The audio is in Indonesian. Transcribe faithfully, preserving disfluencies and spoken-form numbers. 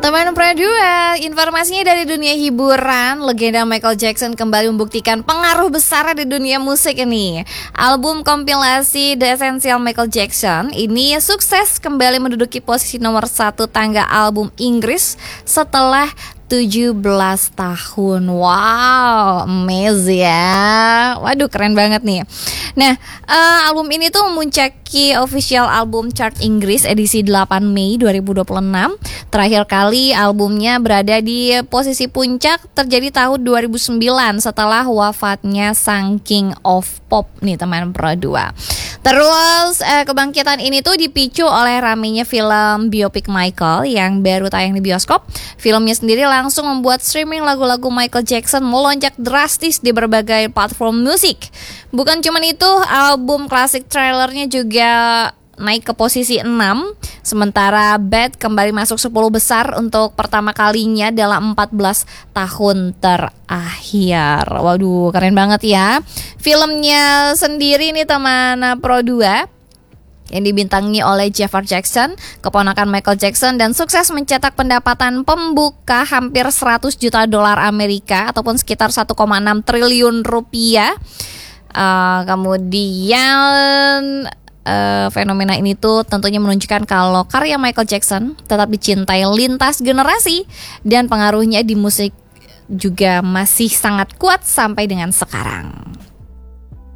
Teman Pro dua, informasinya dari dunia hiburan, legenda Michael Jackson kembali membuktikan pengaruh besar di dunia musik ini. Album kompilasi The Essential Michael Jackson ini sukses kembali menduduki posisi nomor satu tangga album Inggris setelah tujuh belas tahun. Wow, amazing ya. Waduh, keren banget nih. Nah, uh, album ini tuh memuncaki official album chart Inggris edisi delapan Mei dua ribu dua puluh enam. Terakhir kali albumnya berada di posisi puncak terjadi tahun dua ribu sembilan setelah wafatnya sang King of Pop nih teman Pro dua. Terus eh, kebangkitan ini tuh dipicu oleh ramainya film biopic Michael yang baru tayang di bioskop. Filmnya sendiri langsung membuat streaming lagu-lagu Michael Jackson melonjak drastis di berbagai platform musik. Bukan cuma itu, album klasik trailernya juga naik ke posisi enam. Sementara Bad kembali masuk sepuluh besar untuk pertama kalinya dalam empat belas tahun terakhir. Waduh, keren banget ya. Filmnya sendiri nih teman Pro dua yang dibintangi oleh Jeffrey Jackson, keponakan Michael Jackson, dan sukses mencetak pendapatan pembuka hampir seratus juta dolar Amerika ataupun sekitar satu koma enam triliun rupiah. Uh, kemudian Uh, fenomena ini tuh tentunya menunjukkan kalau karya Michael Jackson tetap dicintai lintas generasi dan pengaruhnya di musik juga masih sangat kuat sampai dengan sekarang.